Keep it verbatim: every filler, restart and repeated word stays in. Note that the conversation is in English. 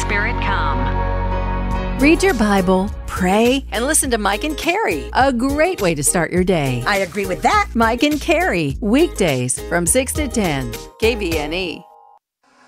Spirit come. Read your Bible, pray, and listen to Mike and Carrie. A great way to start your day. I agree with that. Mike and Carrie, weekdays from six to ten, K V N E.